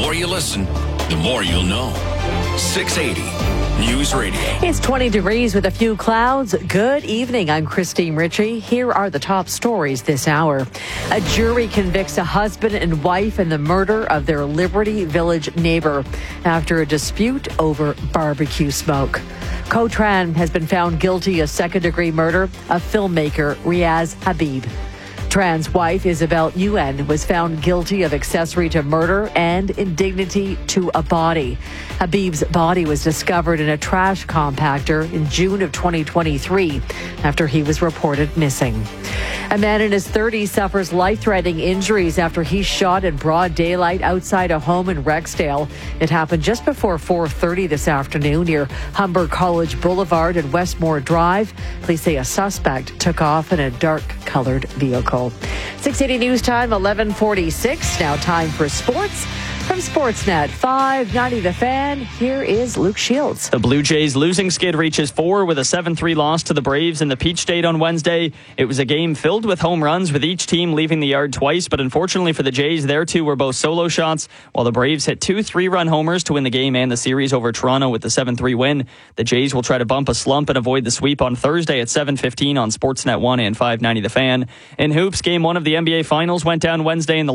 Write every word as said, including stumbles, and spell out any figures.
more you listen, the more you'll know. six eighty News Radio. It's twenty degrees with a few clouds. Good evening. I'm Christine Ritchie. Here are the top stories this hour. A jury convicts a husband and wife in the murder of their Liberty Village neighbor after a dispute over barbecue smoke. Cotran has been found guilty of second-degree murder of filmmaker Riaz Habib. Tran's wife, Isabel Yuen, was found guilty of accessory to murder and indignity to a body. Habib's body was discovered in a trash compactor in June of twenty twenty-three after he was reported missing. A man in his thirties suffers life-threatening injuries after he shot in broad daylight outside a home in Rexdale. It happened just before four thirty this afternoon near Humber College Boulevard and Westmore Drive. Police say a suspect took off in a dark-colored vehicle. six eighty News Time, eleven forty-six. Now time for sports. From Sportsnet five ninety The Fan, here is Luke Shields. The Blue Jays' losing skid reaches four with a seven three loss to the Braves in the Peach State on Wednesday. It was a game filled with home runs, with each team leaving the yard twice, but unfortunately for the Jays, their two were both solo shots, while the Braves hit two three-run homers to win the game and the series over Toronto with the seven three win. The Jays will try to bump a slump and avoid the sweep on Thursday at seven fifteen on Sportsnet one and five ninety The Fan. In hoops, game one of the N B A Finals went down Wednesday in the